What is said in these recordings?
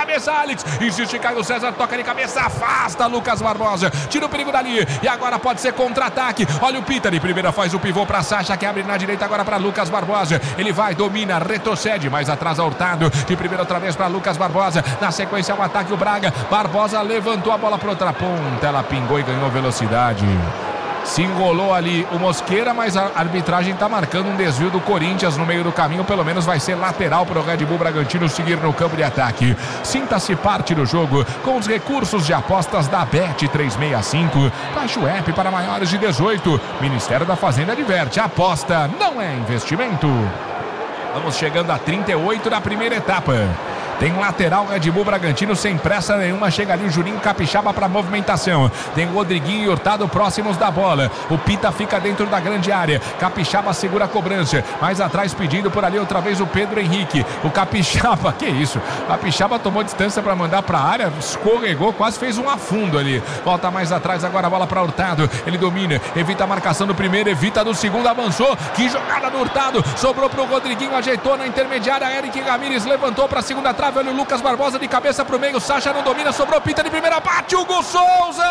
cabeça, Alex, insiste Caio César, toca de cabeça, afasta Lucas Barbosa, tira o perigo dali, e agora pode ser contra-ataque, olha o Pita, de primeira faz o pivô pra Sacha, que abre na direita agora pra Lucas Barbosa, ele vai, domina, retrocede, mais atrás Hurtado, de primeira outra vez pra Lucas Barbosa, na sequência o ataque o Braga, Barbosa levantou a bola pra outra ponta, ela pingou e ganhou velocidade. Se enrolou ali o Mosqueira, mas a arbitragem está marcando um desvio do Corinthians no meio do caminho, pelo menos vai ser lateral para o Red Bull Bragantino seguir no campo de ataque. Sinta-se parte do jogo com os recursos de apostas da Bet365. Baixe o app para maiores de 18. Ministério da Fazenda adverte, aposta não é investimento. Vamos chegando a 38 da primeira etapa. Tem lateral Red Bull Bragantino sem pressa nenhuma. Chega ali o Juninho Capixaba para movimentação. Tem o Rodriguinho e Hurtado próximos da bola. O Pita fica dentro da grande área. Capixaba segura a cobrança. Mais atrás pedindo por ali outra vez o Pedro Henrique. O Capixaba, que isso? Capixaba tomou distância para mandar para a área. Escorregou, quase fez um afundo ali. Volta mais atrás agora a bola para Hurtado. Ele domina, evita a marcação do primeiro, evita do segundo, avançou. Que jogada do Hurtado. Sobrou para o Rodriguinho, ajeitou na intermediária. Eric Ramírez levantou para a segunda trave. Olha o Lucas Barbosa de cabeça pro meio. Sacha não domina, sobrou Pita de primeira. Bate Hugo Souza!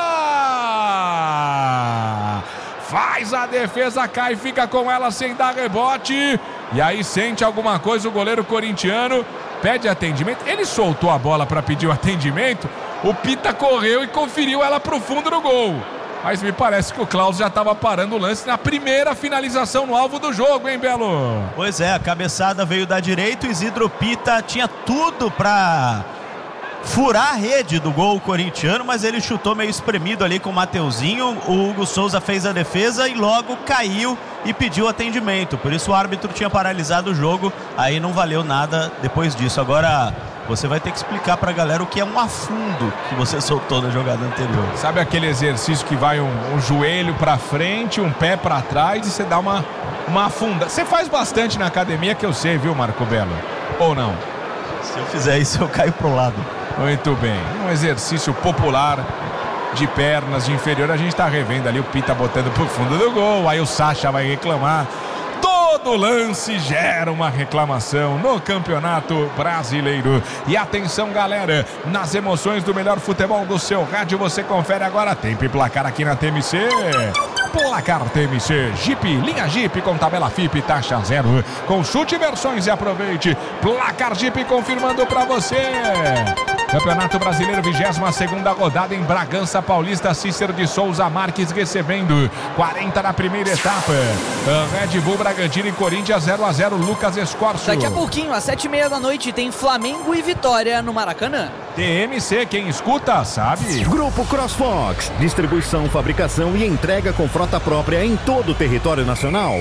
Faz a defesa, cai, fica com ela sem dar rebote. E aí sente alguma coisa o goleiro corintiano. Pede atendimento. Ele soltou a bola para pedir o atendimento. O Pita correu e conferiu ela pro fundo do gol. Mas me parece que o Klaus já estava parando o lance na primeira finalização no alvo do jogo, hein, Belo? Pois é, a cabeçada veio da direita, o Isidro Pita tinha tudo para furar a rede do gol corintiano, mas ele chutou meio espremido ali com o Mateuzinho. O Hugo Souza fez a defesa e logo caiu e pediu atendimento. Por isso o árbitro tinha paralisado o jogo, aí não valeu nada depois disso. Agora você vai ter que explicar pra galera o que é um afundo que você soltou na jogada anterior. Sabe aquele exercício que vai um joelho pra frente, um pé pra trás e você dá uma afunda? Você faz bastante na academia, que eu sei, viu, Marco Belo? Ou não? Se eu fizer isso, eu caio pro lado. Muito bem. Um exercício popular de pernas, de inferior. A gente tá revendo ali o Pita botando pro fundo do gol. Aí o Sacha vai reclamar. Todo lance gera uma reclamação no Campeonato Brasileiro. E atenção, galera, nas emoções do melhor futebol do seu rádio, você confere agora. Tempo e placar aqui na TMC. Placar TMC, Jeep, linha Jeep com tabela FIP, taxa zero. Consulte versões e aproveite. Placar Jeep confirmando pra você. Campeonato Brasileiro, 22ª rodada em Bragança Paulista. Cícero de Souza Marques recebendo 40 na primeira etapa. Red Bull Bragantino e Corinthians 0-0. Lucas Escorcio. Daqui a pouquinho, às 7h30 da noite, tem Flamengo e Vitória no Maracanã. TMC, quem escuta sabe. Grupo CrossFox, distribuição, fabricação e entrega com frota própria em todo o território nacional.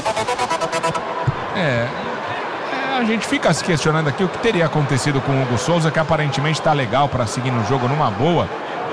A gente fica se questionando aqui o que teria acontecido com o Hugo Souza, que aparentemente está legal para seguir no jogo numa boa.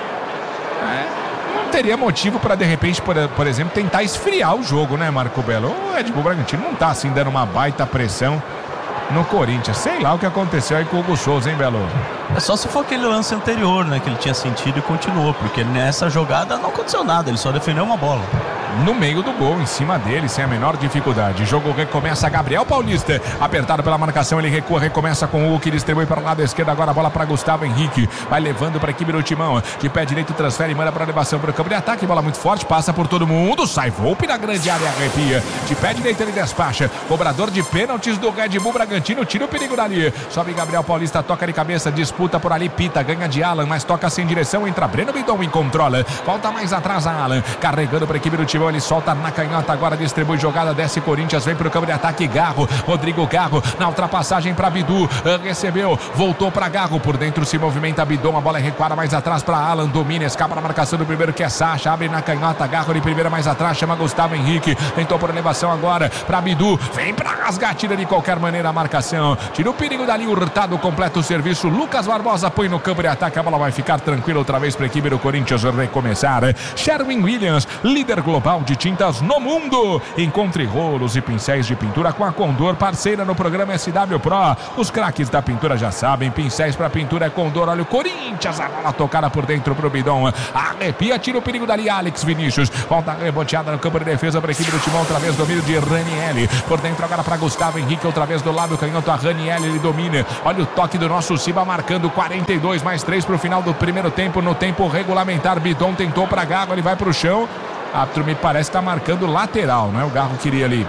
Não teria motivo para, de repente, por exemplo, tentar esfriar o jogo, né, Marco Belo? O Red Bull Bragantino não tá assim dando uma baita pressão no Corinthians. Sei lá o que aconteceu aí com o Hugo Souza, hein, Belo? É só se for aquele lance anterior, né, que ele tinha sentido e continuou, porque nessa jogada não aconteceu nada, ele só defendeu uma bola. No meio do gol, em cima dele, sem a menor dificuldade. Jogo recomeça, Gabriel Paulista, apertado pela marcação, ele recua, recomeça com o Hugo, que distribui para o lado esquerdo, agora a bola para Gustavo Henrique, vai levando para a equipe do Timão, de pé direito transfere, manda para a elevação para o campo de ataque, bola muito forte, passa por todo mundo, sai Volpe na grande área, arrepia, de pé direito ele despacha, cobrador de pênaltis do Red Bull Bragantino, tira o perigo dali, sobe Gabriel Paulista, toca de cabeça, disputa por ali, Pita, ganha de Alan, mas toca sem direção, entra Breno Bidon, controla, volta mais atrás a Alan, carregando para a equipe do Timão, ele solta na canhota, agora distribui jogada, desce Corinthians, vem pro campo de ataque, Garro, Rodrigo Garro, na ultrapassagem para Bidu, recebeu, voltou para Garro, por dentro se movimenta Bidon, a bola é recuada mais atrás para Alan, domina, escapa na marcação do primeiro que é Sacha, abre na canhota, Garro de primeira mais atrás, chama Gustavo Henrique, tentou por elevação agora para Bidu, vem pra rasgar, tira de qualquer maneira a marcação, tira o perigo dali, Hurtado completa o serviço, Lucas Barbosa põe no campo de ataque, a bola vai ficar tranquila outra vez para a equipe do Corinthians recomeçar, Sherwin Williams, líder global principal de tintas no mundo. Encontre rolos e pincéis de pintura com a Condor, parceira no programa SW Pro. Os craques da pintura já sabem, pincéis para pintura é Condor. Olha o Corinthians, a bola tocada por dentro pro Bidon. Arrepia, tira o perigo dali, Alex Vinícius. Volta reboteada no campo de defesa para a equipe do Timão, outra vez domínio de Ranieri. Por dentro agora para Gustavo Henrique, outra vez do lado canhoto, a Ranieri, ele domina. Olha o toque do nosso Ciba, marcando 42 mais 3 para o final do primeiro tempo. No tempo regulamentar, Bidon tentou para Gago, ele vai para o chão. Árbitro me parece que está marcando lateral, né? O Garro queria ali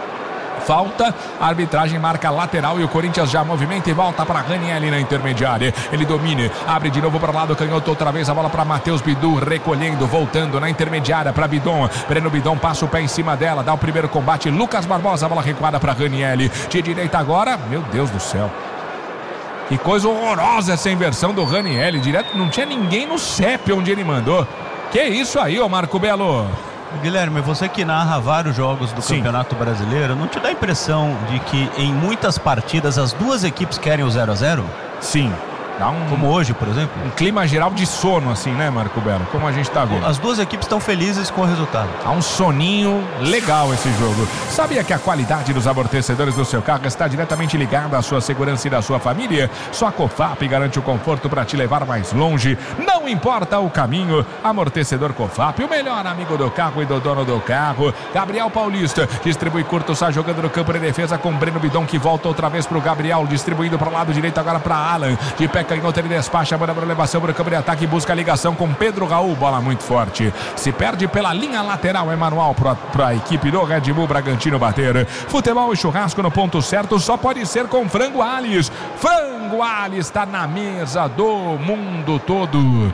falta, a arbitragem marca lateral e o Corinthians já movimenta e volta para Ranieri na intermediária. Ele domina, abre de novo para o lado canhoto, outra vez a bola para Matheus Bidu, recolhendo, voltando na intermediária para Bidon. Breno Bidon passa o pé em cima dela, dá o primeiro combate. Lucas Barbosa, a bola recuada para Ranieri. De direita agora, meu Deus do céu. Que coisa horrorosa essa inversão do Ranieri, direto, não tinha ninguém no CEP onde ele mandou. Que isso aí, ô Marco Belo? Guilherme, você que narra vários jogos do Campeonato Brasileiro, não te dá a impressão de que em muitas partidas as duas equipes querem o 0-0? Sim. Como hoje, por exemplo? Um clima geral de sono, assim, né, Marco Belo? Como a gente tá vendo. As duas equipes estão felizes com o resultado. Há um soninho legal esse jogo. Sabia que a qualidade dos amortecedores do seu carro está diretamente ligada à sua segurança e da sua família? Só a Cofap garante o conforto para te levar mais longe. Não importa o caminho, amortecedor Cofap, o melhor amigo do carro e do dono do carro. Gabriel Paulista distribui curto, sai jogando no campo de defesa com Breno Bidon, que volta outra vez para o Gabriel, distribuindo para o lado direito agora para Alan. De pé canhoto, ele despacha, manda para elevação para o campo de ataque, busca a ligação com Pedro Raul, bola muito forte. Se perde pela linha lateral, é manual para a equipe do Red Bull Bragantino bater. Futebol e churrasco no ponto certo só pode ser com Frango Alhes. Frango Alhes está na mesa do mundo todo.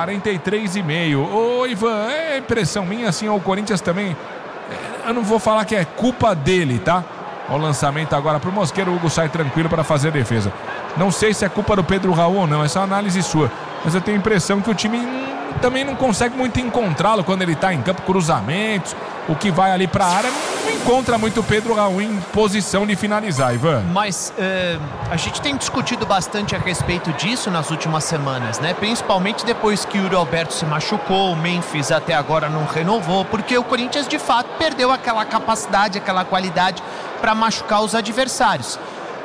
43,5. Ô Ivan, é impressão minha assim, o Corinthians também, eu não vou falar que é culpa dele, tá? O lançamento agora pro Mosquera, o Hugo sai tranquilo para fazer a defesa. Não sei se é culpa do Pedro Raul ou não, essa é uma análise sua, mas eu tenho a impressão que o time também não consegue muito encontrá-lo quando ele tá em campo, cruzamentos, o que vai ali pra área, não encontra muito o Pedro Raul em posição de finalizar, Ivan. Mas a gente tem discutido bastante a respeito disso nas últimas semanas, né? Principalmente depois que o Yuri Alberto se machucou, o Memphis até agora não renovou, porque o Corinthians de fato perdeu aquela capacidade, aquela qualidade para machucar os adversários.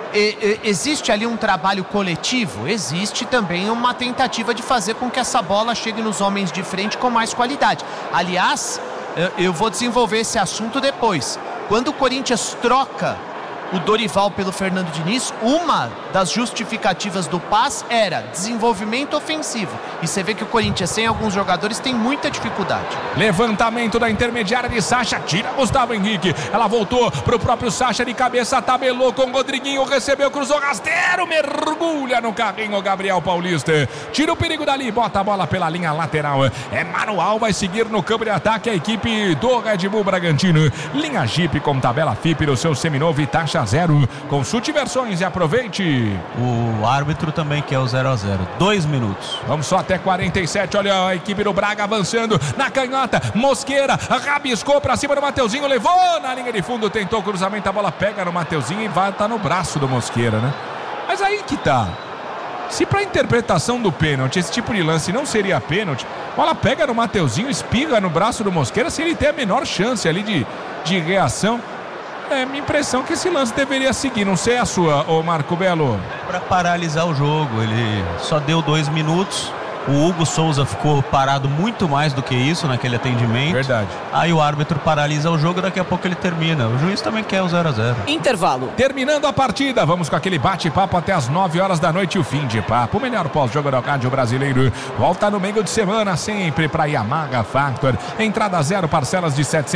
Existe ali um trabalho coletivo? Existe também uma tentativa de fazer com que essa bola chegue nos homens de frente com mais qualidade. Aliás, eu vou desenvolver esse assunto depois. Quando o Corinthians troca o Dorival pelo Fernando Diniz, uma das justificativas do passe era desenvolvimento ofensivo. E você vê que o Corinthians, sem alguns jogadores, tem muita dificuldade. Levantamento da intermediária de Sacha, tira Gustavo Henrique. Ela voltou pro próprio Sacha de cabeça, tabelou com o Rodriguinho, recebeu, cruzou rasteiro, mergulha no carrinho Gabriel Paulista. Tira o perigo dali, bota a bola pela linha lateral. É manual, vai seguir no campo de ataque a equipe do Red Bull Bragantino. Linha Jeep com tabela FIP no seu seminovo e taxa 0. Consulte versões e aproveite. O árbitro também quer o 0-0. 2 minutos. Vamos só até 47. Olha a equipe do Braga avançando na canhota. Mosqueira rabiscou pra cima do Mateuzinho, levou na linha de fundo, tentou o cruzamento, a bola pega no Mateuzinho e vai estar no braço do Mosqueira, né? Mas aí que tá. Se pra interpretação do pênalti esse tipo de lance não seria pênalti, a bola pega no Mateuzinho, espirra no braço do Mosqueira, se ele tem a menor chance ali de reação. É minha impressão que esse lance deveria seguir, não sei a sua, ô Marco Belo. Para paralisar o jogo, ele só deu 2 minutos. O Hugo Souza ficou parado muito mais do que isso naquele atendimento. Verdade. Aí o árbitro paralisa o jogo, daqui a pouco ele termina. O juiz também quer o 0-0. Intervalo. Terminando a partida, vamos com aquele bate-papo até as 9 horas da noite, o fim de papo. O melhor pós-jogo do rádio brasileiro. Volta no meio de semana, sempre para Yamaha Factor. Entrada 0, parcelas de R$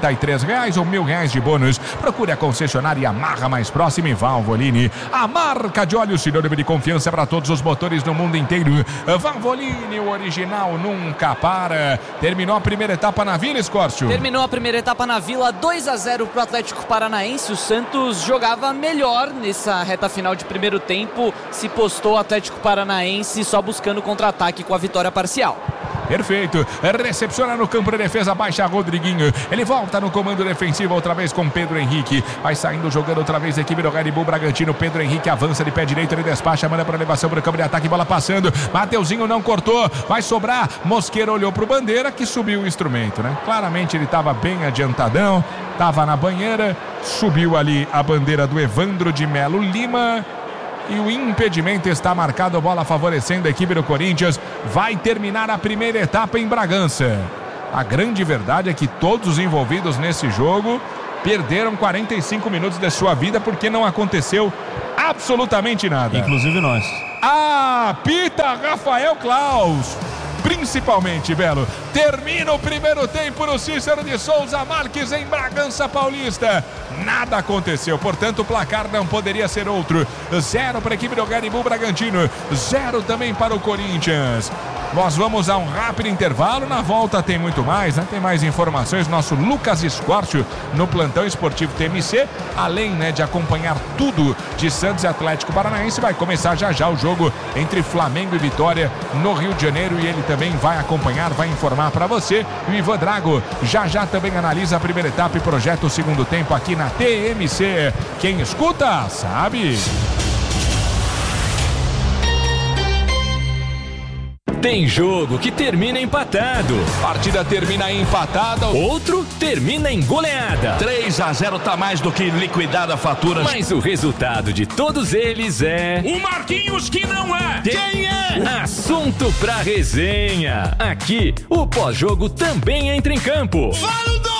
733 ou R$ 1.000 de bônus. Procure a concessionária Yamaha mais próxima em Valvoline. A marca de óleo sinônimo de confiança para todos os motores no mundo inteiro. Valvoline, o original nunca para. Terminou a primeira etapa na Vila, Escórcio? Terminou a primeira etapa na Vila, 2-0 para o Atlético Paranaense. O Santos jogava melhor nessa reta final de primeiro tempo. Se postou o Atlético Paranaense só buscando contra-ataque com a vitória parcial. Perfeito. Recepciona no campo de defesa, baixa Rodriguinho. Ele volta no comando defensivo outra vez com Pedro Henrique. Vai saindo, jogando outra vez a equipe do Red Bull Bragantino. Pedro Henrique avança de pé direito, ele despacha, manda para elevação para o campo de ataque, bola passando. Mateuzinho não cortou, vai sobrar. Mosqueira olhou pro Bandeira, que subiu o instrumento, né? Claramente ele estava bem adiantadão, estava na banheira, subiu ali a bandeira do Evandro de Melo Lima. E o impedimento está marcado, bola favorecendo a equipe do Corinthians. Vai terminar a primeira etapa em Bragança. A grande verdade é que todos os envolvidos nesse jogo perderam 45 minutos de sua vida porque não aconteceu absolutamente nada. Inclusive nós. Pita Rafael Klaus. Principalmente, Belo. Termina o primeiro tempo no Cícero de Souza Marques em Bragança Paulista. Nada aconteceu, portanto o placar não poderia ser outro. 0 para a equipe do Red Bull Bragantino, 0 também para o Corinthians. Nós vamos a um rápido intervalo, na volta tem muito mais, né? Tem mais informações, nosso Lucas Escórcio no Plantão Esportivo TMC, além, né, de acompanhar tudo de Santos e Atlético Paranaense. Vai começar já o jogo entre Flamengo e Vitória no Rio de Janeiro e ele também vai acompanhar, vai informar para você. E o Ivan Drago já também analisa a primeira etapa e projeta o segundo tempo aqui na TMC. Quem escuta, sabe. Tem jogo que termina empatado. Partida termina empatada. Outro termina em goleada. 3-0 tá mais do que liquidada a fatura. Mas o resultado de todos eles é... O Marquinhos que não é. Quem é? Assunto pra resenha. Aqui, o pós-jogo também entra em campo. Fala o